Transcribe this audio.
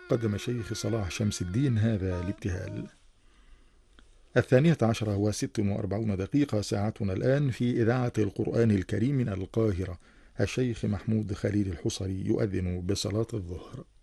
قدم شيخ صلاح شمس الدين هذا الابتهال. 12:10 و46 ساعتنا الآن في إذاعة القرآن الكريم من القاهرة. الشيخ محمود خليل الحصري يؤذن بصلاة الظهر.